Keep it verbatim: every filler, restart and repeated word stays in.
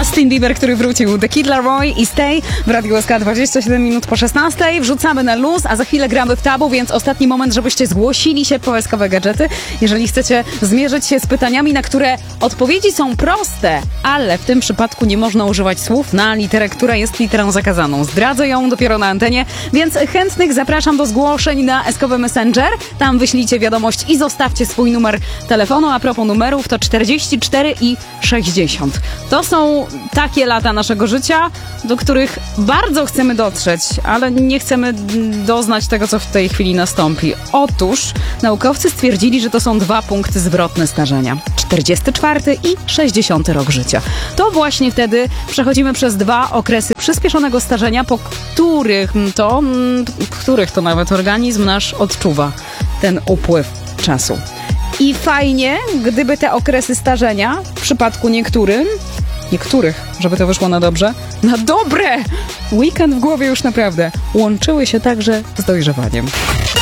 Justin Bieber, który wrócił. The Kid Laroi i Stay w Radiu S K dwadzieścia siedem minut po szesnastej. Wrzucamy na luz, a za chwilę gramy w tabu, więc ostatni moment, żebyście zgłosili się po S K W Gadżety. Jeżeli chcecie zmierzyć się z pytaniami, na które odpowiedzi są proste, ale w tym przypadku nie można używać słów na literę, która jest literą zakazaną. Zdradzę ją dopiero na antenie, więc chętnych zapraszam do zgłoszeń na S K W Messenger. Tam wyślijcie wiadomość i zostawcie swój numer telefonu. A propos numerów, to czterdzieści cztery i sześćdziesiąt. To są takie lata naszego życia, do których bardzo chcemy dotrzeć, ale nie chcemy doznać tego, co w tej chwili nastąpi. Otóż naukowcy stwierdzili, że to są dwa punkty zwrotne starzenia. czterdziesty czwarty i sześćdziesiąty rok życia. To właśnie wtedy przechodzimy przez dwa okresy przyspieszonego starzenia, po których to, w których to nawet organizm nasz odczuwa ten upływ czasu. I fajnie, gdyby te okresy starzenia, w przypadku niektórym, niektórych, żeby to wyszło na dobrze, na dobre, weekend w głowie już naprawdę, łączyły się także z dojrzewaniem.